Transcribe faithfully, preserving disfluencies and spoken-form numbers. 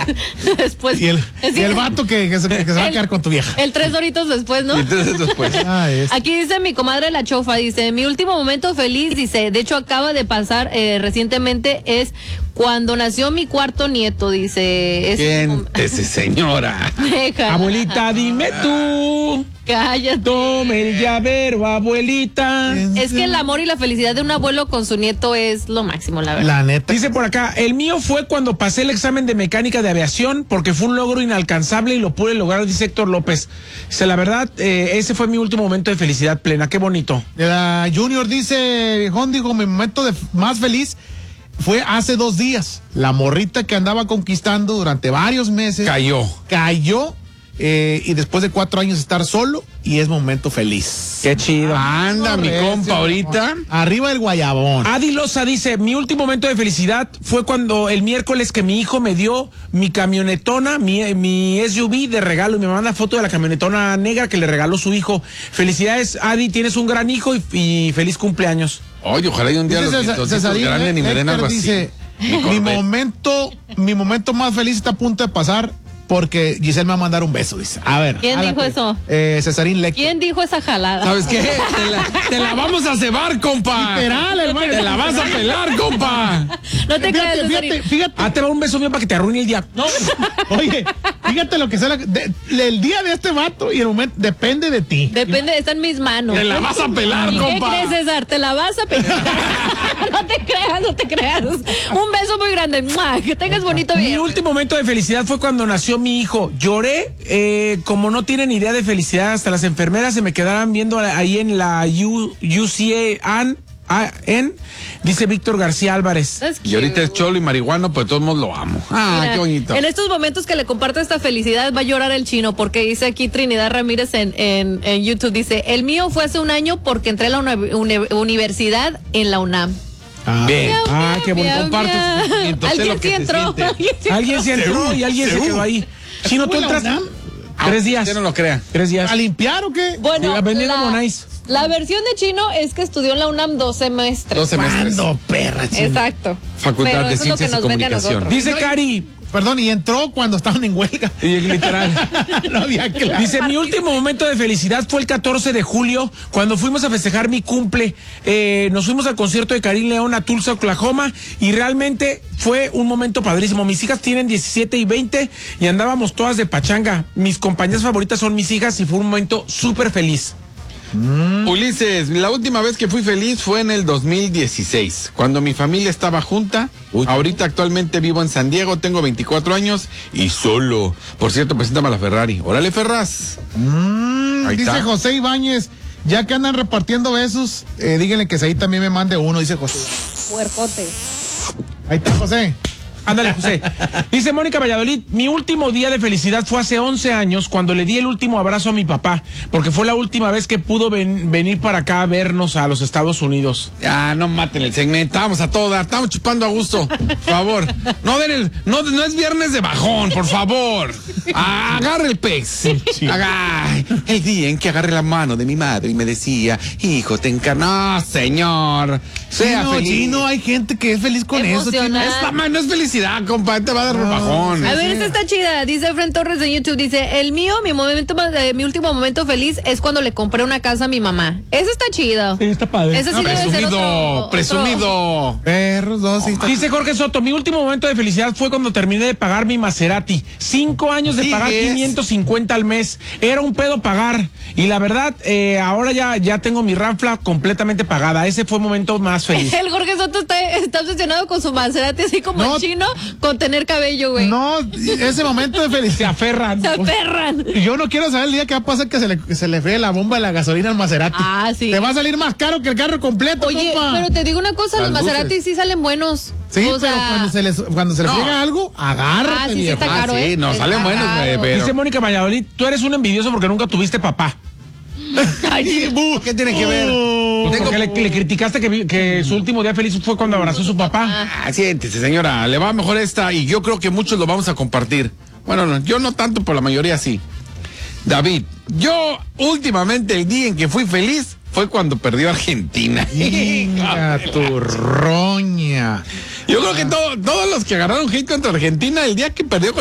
Después. Y el, es y el vato que, que, se, que se va a quedar con tu vieja. El tres doritos después, ¿no? Y entonces después. Ah, es. Aquí dice mi comadre La Chofa, dice, mi último momento feliz, dice, de hecho acaba de pasar eh, recientemente, es cuando nació mi cuarto nieto, dice. Es Siéntese, señora. Deja. Abuelita, dime tú. Cállate. Tome el llavero, abuelita. Es que el amor y la felicidad de un abuelo con su nieto es lo máximo, la verdad. La neta. Dice por acá, el mío fue cuando pasé el examen de mecánica de aviación porque fue un logro inalcanzable y lo pude lograr, dice Héctor López. Dice, la verdad, eh, ese fue mi último momento de felicidad plena, qué bonito. La Junior dice, viejón, dijo, mi momento de más feliz fue hace dos días. La morrita que andaba conquistando durante varios meses. Cayó. Cayó. Eh, y después de cuatro años estar solo, y es momento feliz. Qué chido. Anda, mi Correcto. compa, ahorita. Arriba el guayabón. Adi Loza dice, mi último momento de felicidad fue cuando el miércoles que mi hijo me dio mi camionetona, mi, mi S U V de regalo, y me manda foto de la camionetona negra que le regaló su hijo. Felicidades, Adi, tienes un gran hijo y, y feliz cumpleaños. Oye, ojalá y un día Dice los César- nietos Cesarín, ganen y me den Héctor algo así. dice, Mi mi Corvette. momento, mi momento más feliz está a punto de pasar porque Giselle me va a mandar un beso, dice. A ver. ¿Quién dijo eso? Eh, Cesarín Lecter. ¿Quién dijo esa jalada? ¿Sabes qué? Te la, te la vamos a cebar, compa. Literal, hermano. Te la vas a pelar, compa. No te creas, Fíjate, Cesarín. fíjate, fíjate. Ah, te va un beso mío para que te arruine el día. No. Oye, fíjate lo que sea. la- de- el día de este vato y el momento depende de ti. Depende, está en mis manos. Te la vas a pelar, ¿Y qué compa. crees, César? ¿Te la vas a pegar? No te creas, no te creas. Un beso muy grande. ¡Mua! Que tengas bonito Mi día. último momento de felicidad fue cuando nació mi hijo. Lloré, eh, como no tienen idea de felicidad, hasta las enfermeras se me quedaban viendo ahí en la U, UCA N, dice Víctor García Álvarez. That's Y ahorita cute. es cholo y marihuano, pues de todos modos lo amo. Ah, Mira, qué bonito. En estos momentos que le comparto esta felicidad va a llorar el chino porque dice aquí Trinidad Ramírez en, en, en YouTube, dice, el mío fue hace un año porque entré a la uni- uni- universidad en la UNAM. Ah, Bien. Miau, Ah, miau, qué bonito. miau, Comparte miau. sus sentimientos, sé Alguien lo que sí se entró. siente. Alguien sí Alguien se entró y alguien se quedó ahí. Chino, tú ¿Estuvo en la entras. UNAM? Tres días. Usted no lo crea. Tres días. ¿A limpiar o qué? Bueno, Sí, vendiendo la, Bonais. la versión de chino es que estudió en la UNAM dos semestres. Dos semestres. ¿Cuándo, perra? ching- Exacto. Facultad Pero de eso es lo que Ciencias y nos vende a Comunicación. nosotros. Dice Cari, Perdón, y entró cuando estaban en huelga. y literal. No había clase. Dice, mi último momento de felicidad fue el catorce de julio, cuando fuimos a festejar mi cumple. Eh, nos fuimos al concierto de Karim León a Tulsa, Oklahoma, y realmente fue un momento padrísimo. Mis hijas tienen diecisiete y veinte y andábamos todas de pachanga. Mis compañías favoritas son mis hijas y fue un momento súper feliz. Ulises, la última vez que fui feliz fue en el dos mil dieciséis, cuando mi familia estaba junta. Ahorita actualmente vivo en San Diego, tengo veinticuatro años y solo. Por cierto, preséntame a la Ferrari. Órale, Ferraz. Mm, Ahí dice está. José Ibáñez, ya que andan repartiendo besos, eh, díganle que ahí también me mande uno, dice José. Puercote. Ahí está José. Ándale, José. Dice Mónica Valladolid, mi último día de felicidad fue hace once años cuando le di el último abrazo a mi papá, porque fue la última vez que pudo ven- venir para acá a vernos a los Estados Unidos. Ya, no maten el segmento, vamos a todo dar, estamos chupando a gusto, por favor. No den el, no, no es viernes de bajón, por favor. Agarre el pez. Haga- el día en que agarré la mano de mi madre y me decía, hijo, te encarnó, señor. Sea Chino, feliz. Chino, hay gente que es feliz con eso, Chino. Emocional. Esta ma- no es felicidad, compa, te va a dar un bajón. A ver, esta está chida. Dice Fren Torres de YouTube. Dice, el mío, mi momento más- eh, mi último momento feliz es cuando le compré una casa a mi mamá. Eso está chido. Sí, está padre. Eso sí No, debe ser presumido, otro- otro- presumido. Perros, dos, sí. Dice Jorge Soto, mi último momento de felicidad fue cuando terminé de pagar mi Maserati. Cinco años de Sí, pagar es. quinientos cincuenta al mes. Era un pedo pagar. Y la verdad, eh, ahora ya, ya tengo mi Ranfla completamente pagada. Ese fue el momento más feliz. El Jorge Soto está, está obsesionado con su Maserati, así como No. el chino, con tener cabello, güey. No, ese momento de Se felicidad. aferran. Se aferran. Yo no quiero saber el día que va a pasar que se le, que se le fríe la bomba de la gasolina al Maserati. Ah, sí. Te va a salir más caro que el carro completo, Oye, compa. pero te digo una cosa, Las los Maserati luces. sí salen buenos. Sí, O pero sea, cuando se les, cuando se le No. friega algo, agárrate, Ah, sí, sí viejo. está Ah, caro, sí, ¿eh? no, Está salen buenos, caro. pero- Dice Mónica Valladolid, tú eres un envidioso porque nunca tuviste papá. ¿Qué tiene que ver? Pues porque le, le criticaste que, vi- que su último día feliz fue cuando abrazó a su papá. Ah, siéntese, señora, le va mejor esta y yo creo que muchos lo vamos a compartir. Bueno, no, yo no tanto, pero la mayoría sí. David, yo últimamente el día en que fui feliz fue cuando perdió Argentina. Venga, tu roña. Yo creo que todo- todos los que agarraron hit contra Argentina el día que perdió